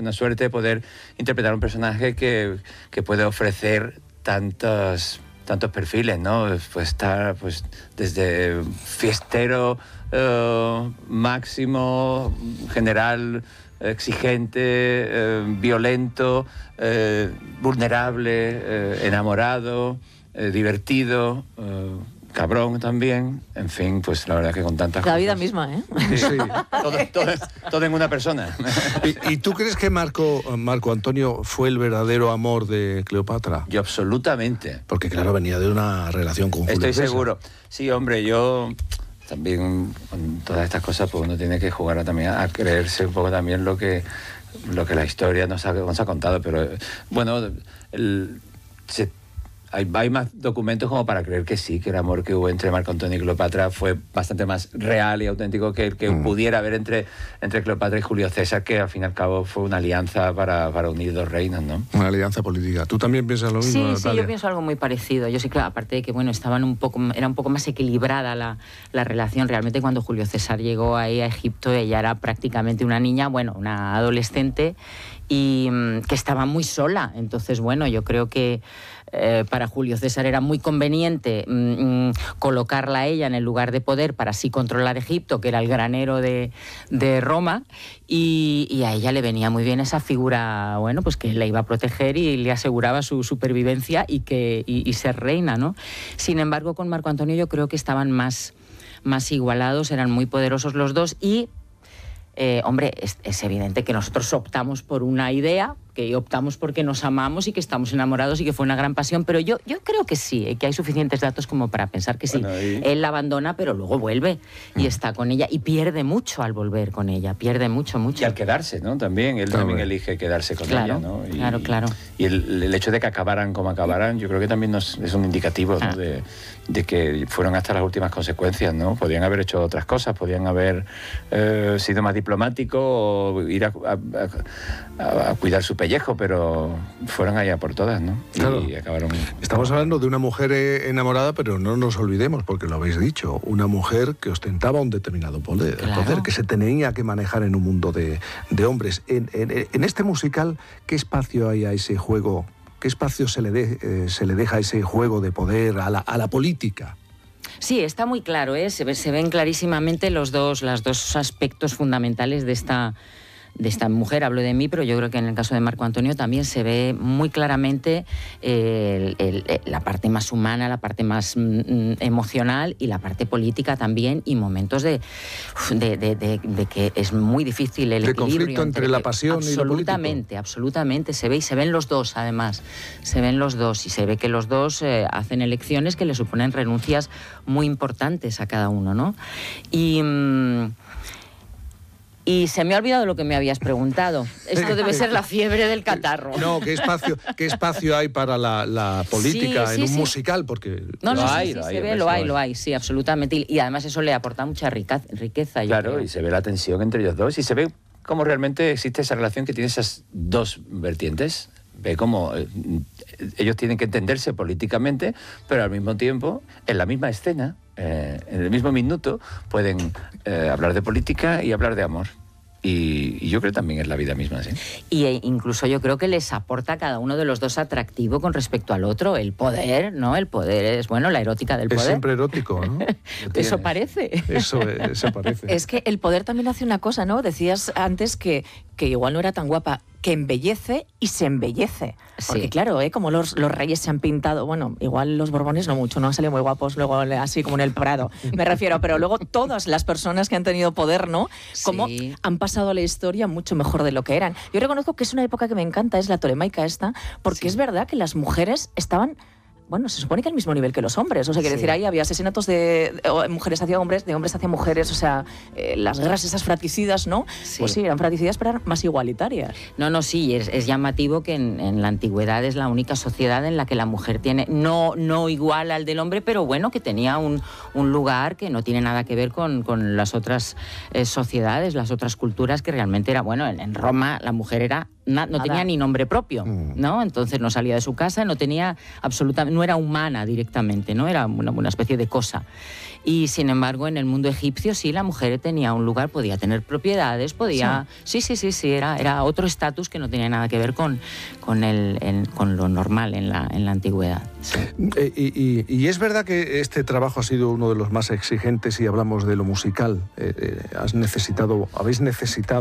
una suerte poder interpretar un personaje que puede ofrecer tantos perfiles, ¿no? Pues estar pues, desde fiestero máximo, general, exigente, violento, vulnerable, enamorado, divertido, cabrón también, en fin, pues la verdad que con tantas cosas. La vida misma, ¿eh? Sí, todo en una persona. ¿Y tú crees que Marco Antonio fue el verdadero amor de Cleopatra? Yo absolutamente. Porque claro, venía de una relación con Julio Estoy César. seguro. Sí, hombre, yo también con todas estas cosas pues uno tiene que jugar también a creerse un poco también lo que la historia nos ha contado, pero bueno, hay más documentos como para creer que sí, que el amor que hubo entre Marco Antonio y Cleopatra fue bastante más real y auténtico que el que pudiera haber entre Cleopatra y Julio César, que al fin y al cabo fue una alianza para unir dos reinos, ¿no? Una alianza política. ¿Tú también piensas lo mismo, Natalia? Sí, yo pienso algo muy parecido. Yo sí, claro, aparte de que, bueno, era un poco más equilibrada la relación. Realmente cuando Julio César llegó ahí a Egipto, ella era prácticamente una niña, bueno, una adolescente, y que estaba muy sola. Entonces, bueno, yo creo que para Julio César era muy conveniente colocarla a ella en el lugar de poder para así controlar Egipto, que era el granero de Roma, y a ella le venía muy bien esa figura, bueno, pues que la iba a proteger y le aseguraba su supervivencia y ser reina, ¿no? Sin embargo, con Marco Antonio yo creo que estaban más igualados, eran muy poderosos los dos y hombre, es evidente que nosotros optamos por una idea, que optamos porque nos amamos y que estamos enamorados y que fue una gran pasión, pero yo creo que sí, que hay suficientes datos como para pensar que sí. Bueno, él la abandona, pero luego vuelve y está con ella y pierde mucho al volver con ella, pierde mucho. Y al quedarse, ¿no? También, él también elige quedarse con ella, ¿no? Claro. Y el hecho de que acabaran como acabaran, yo creo que también es un indicativo, ¿no? de que fueron hasta las últimas consecuencias, ¿no? Podían haber hecho otras cosas, podían haber sido más diplomáticos o ir a cuidar su pellejo, pero fueron allá por todas, ¿no? Claro. Y acabaron... Estamos hablando de una mujer enamorada, pero no nos olvidemos, porque lo habéis dicho, una mujer que ostentaba un determinado poder, que se tenía que manejar en un mundo de hombres. En este musical, ¿qué espacio hay a ese juego? ¿Qué espacio se le deja a ese juego de poder, a la política? Sí, está muy claro, ¿eh? Se ven clarísimamente los dos aspectos fundamentales de esta mujer. Hablo de mí, pero yo creo que en el caso de Marco Antonio también se ve muy claramente la parte más humana, la parte más emocional y la parte política también, y momentos de que es muy difícil el equilibrio. De conflicto entre la pasión y lo político. Absolutamente, se ve, y se ven los dos además, y se ve que los dos hacen elecciones que le suponen renuncias muy importantes a cada uno, ¿no? Y se me ha olvidado lo que me habías preguntado. Esto debe ser la fiebre del catarro. No, ¿qué espacio hay para la política en un musical? Porque lo hay, sí, absolutamente. Y además eso le aporta mucha riqueza. Claro, y se ve la tensión entre ellos dos y se ve cómo realmente existe esa relación que tiene esas dos vertientes. Ve cómo ellos tienen que entenderse políticamente, pero al mismo tiempo, en la misma escena, en el mismo minuto, pueden hablar de política y hablar de amor. Y yo creo que también es la vida misma, ¿sí? Y incluso yo creo que les aporta a cada uno de los dos atractivo con respecto al otro. El poder, ¿no? El poder es, bueno, la erótica del poder. Es siempre erótico, ¿no? Eso parece. Eso parece. Es que el poder también hace una cosa, ¿no? Decías antes que igual no era tan guapa, que embellece y se embellece. Porque claro, como los reyes se han pintado, bueno, igual los Borbones no mucho, no han salido muy guapos luego así como en el Prado, me refiero, pero luego todas las personas que han tenido poder, ¿no? Como han pasado a la historia mucho mejor de lo que eran. Yo reconozco que es una época que me encanta, es la tolemaica esta, porque es verdad que las mujeres estaban... Bueno, se supone que al mismo nivel que los hombres. O sea, quiere decir, ahí había asesinatos de mujeres hacia hombres, de hombres hacia mujeres. O sea, las guerras esas fratricidas, ¿no? Sí. Pues sí, eran fratricidas, pero eran más igualitarias. Sí, es llamativo que en la antigüedad es la única sociedad en la que la mujer tiene, no igual al del hombre, pero bueno, que tenía un lugar que no tiene nada que ver con las otras sociedades, las otras culturas, que realmente era, bueno, en Roma la mujer era no tenía ni nombre propio, ¿no? Entonces no salía de su casa, no tenía absolutamente, no era humana directamente, ¿no? Era una especie de cosa. Y sin embargo, en el mundo egipcio sí, la mujer tenía un lugar, podía tener propiedades, podía... Sí, era otro estatus que no tenía nada que ver con lo normal en la antigüedad. Sí. Y es verdad que este trabajo ha sido uno de los más exigentes si hablamos de lo musical. Habéis necesitado